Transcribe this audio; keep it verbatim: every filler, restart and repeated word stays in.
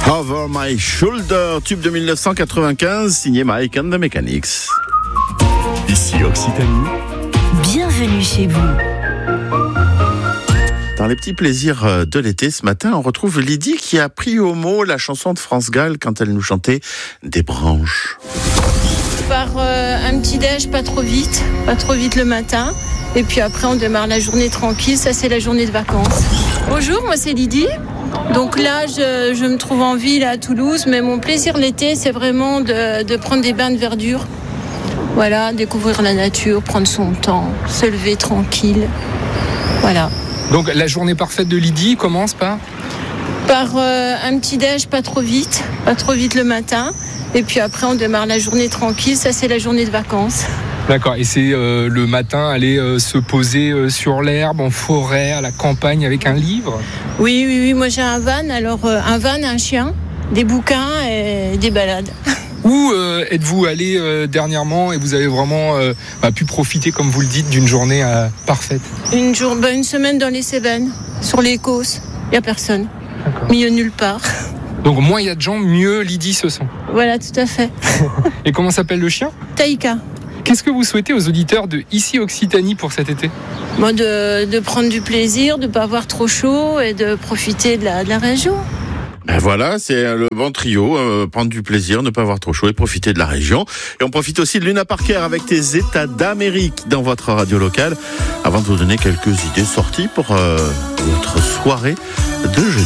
Over My Shoulder, tube de dix-neuf cent quatre-vingt-quinze, signé Mike and the Mechanics. Ici Occitanie. Bienvenue chez vous. Dans les petits plaisirs de l'été, ce matin, on retrouve Lydie qui a pris au mot la chanson de France Gall quand elle nous chantait Des branches. Par euh, un petit déj, pas trop vite, pas trop vite le matin. Et puis après, on démarre la journée tranquille. Ça, c'est la journée de vacances. Bonjour, moi, c'est Lydie. Donc là, je, je me trouve en ville à Toulouse. Mais mon plaisir l'été, c'est vraiment de, de prendre des bains de verdure. Voilà, découvrir la nature, prendre son temps, se lever tranquille. Voilà. Donc la journée parfaite de Lydie commence par Par euh, un petit déj, pas trop vite, pas trop vite le matin. Et puis après, on démarre la journée tranquille. Ça, c'est la journée de vacances. D'accord, et c'est euh, le matin aller euh, se poser euh, sur l'herbe, en forêt, à la campagne avec un livre? Oui, oui, oui, moi j'ai un van. Alors euh, un van, un chien, des bouquins et des balades. Où euh, êtes-vous allé euh, dernièrement et vous avez vraiment euh, bah, pu profiter, comme vous le dites, d'une journée euh, parfaite? Une, jour, bah, une semaine dans les Cévennes, sur les Causses. Il n'y a personne. D'accord. Milieu nulle part. Donc moins il y a de gens, mieux Lydie se sent. Voilà, tout à fait. Et comment s'appelle le chien? Taïka. Qu'est-ce que vous souhaitez aux auditeurs de Ici Occitanie pour cet été? Bon, de, de prendre du plaisir, de ne pas avoir trop chaud et de profiter de la, de la région. Ben voilà, c'est le bon trio, euh, prendre du plaisir, ne pas avoir trop chaud et profiter de la région. Et on profite aussi de Luna Parker avec tes États d'Amérique dans votre radio locale, avant de vous donner quelques idées sorties pour euh, votre soirée de jeudi.